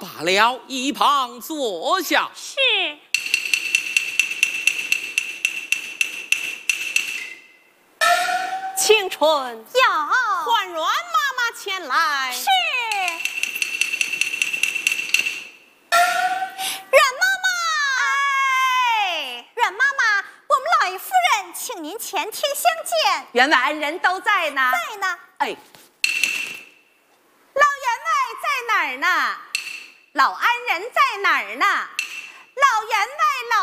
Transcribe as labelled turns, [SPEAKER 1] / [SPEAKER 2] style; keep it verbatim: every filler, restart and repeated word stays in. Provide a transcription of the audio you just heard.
[SPEAKER 1] 罢了，一旁坐下。
[SPEAKER 2] 是。
[SPEAKER 3] 青春
[SPEAKER 2] 要
[SPEAKER 3] 换阮妈妈前来。
[SPEAKER 2] 是。阮妈妈，
[SPEAKER 3] 哎，
[SPEAKER 2] 阮妈妈，我们老爷夫人请您前厅相见。
[SPEAKER 3] 员外恩人都在呢。
[SPEAKER 2] 在呢。
[SPEAKER 3] 哎，老员外在哪儿呢？老安人在哪儿呢？老员外老。